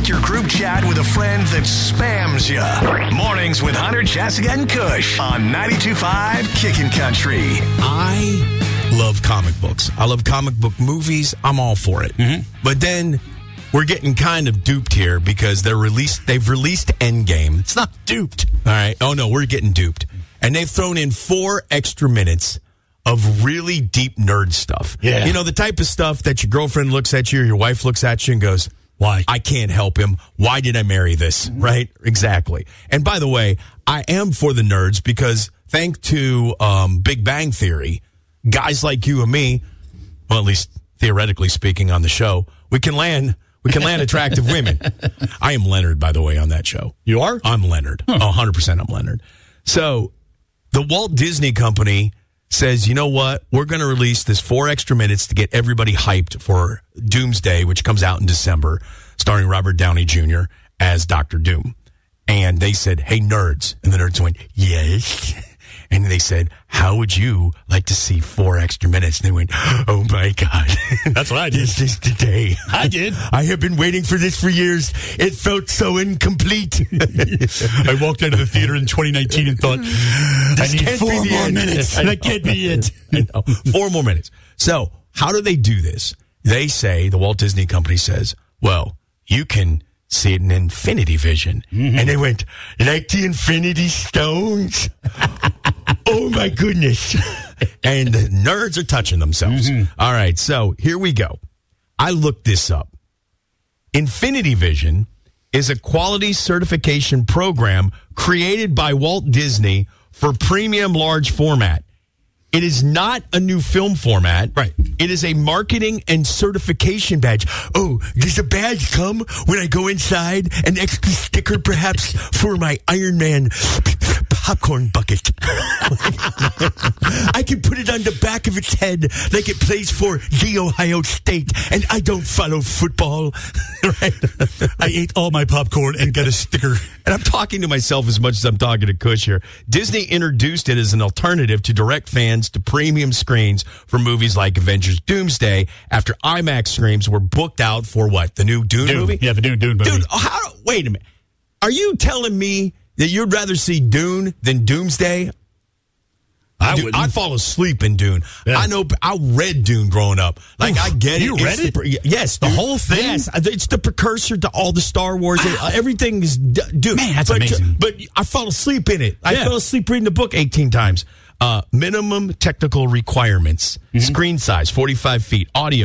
your group chat with a friend that spams you. Mornings with Hunter, Jessica, and Kush on 92.5 Kickin' Country. I love comic books. I love comic book movies. I'm all for it. Mm-hmm. But then we're getting kind of duped here because they've released Endgame. It's not duped. All right. Oh, no, we're getting duped. And they've thrown in 4 extra minutes of really deep nerd stuff. Yeah. You know, the type of stuff that your girlfriend looks at you or your wife looks at you and goes, why? I can't help him. Why did I marry this? Right? Exactly. And by the way, I am for the nerds because thanks to Big Bang Theory, guys like you and me, well, at least theoretically speaking on the show, we can land attractive women. I am Leonard, by the way, on that show. You are? I'm Leonard. 100% I'm Leonard. So the Walt Disney Company says, you know what? We're going to release this 4 extra minutes to get everybody hyped for Doomsday, which comes out in December, starring Robert Downey Jr. as Dr. Doom. And they said, hey, nerds. And the nerds went, yes. And they said, how would you like to see 4 extra minutes? And they went, oh, my God. That's what I did. This is the day. I did. I have been waiting for this for years. It felt so incomplete. I walked out of the theater in 2019 and thought, I need 4 more minutes. That can't be it. I know. 4 more minutes. So how do they do this? They say, the Walt Disney Company says, well, you can see it in Infinity Vision. Mm-hmm. And they went, like the Infinity Stones? Oh, my goodness. And the nerds are touching themselves. Mm-hmm. All right, so here we go. I looked this up. Infinity Vision is a quality certification program created by Walt Disney for premium large format. It is not a new film format. Right. It is a marketing and certification badge. Oh, does a badge come when I go inside? An extra sticker, perhaps, for my Iron Man popcorn bucket. I can put it on the back of its head like it plays for The Ohio State, and I don't follow football. Right? I ate all my popcorn and got a sticker. And I'm talking to myself as much as I'm talking to Kush here. Disney introduced it as an alternative to direct fans to premium screens for movies like Avengers Doomsday after IMAX screens were booked out for what? The new Dune movie? Yeah, the new Dune movie. Dude, wait a minute. Are you telling me that you'd rather see Dune than Doomsday? Dude, I fall asleep in Dune. Yeah. I know. I read Dune growing up. Like, I get it. You read it? Yes. The whole thing? Yes. It's the precursor to all the Star Wars. Everything is Dune. Man, that's amazing. But I fall asleep in it. I fell asleep reading the book 18 times. Minimum technical requirements. Mm-hmm. Screen size, 45 feet. Audio.